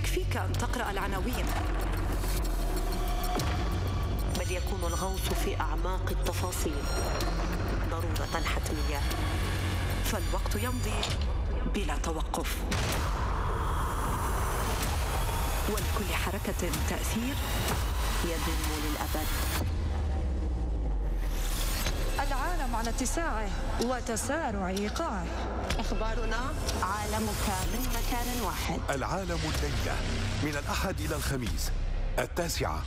يكفيك أن تقرأ العناوين. بل يكون الغوص في أعماق التفاصيل ضرورة حتمية. فالوقت يمضي بلا توقف، ولكل حركة تأثير يدوم للأبد. العالم على اتساعه وتسارع إيقاعه. أخبارنا عالمك من مكان واحد. العالم الليلة من الأحد إلى الخميس 9:00.